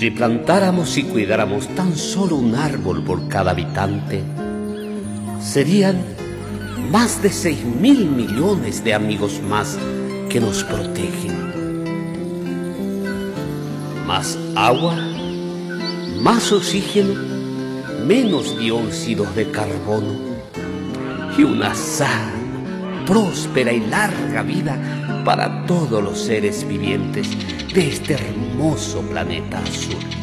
Si plantáramos y cuidáramos tan solo un árbol por cada habitante, serían más de 6.000 millones de amigos más que nos protegen. Más agua, más oxígeno, menos dióxidos de carbono y una sana, próspera y larga vida para todos los seres vivientes de este hermoso planeta azul.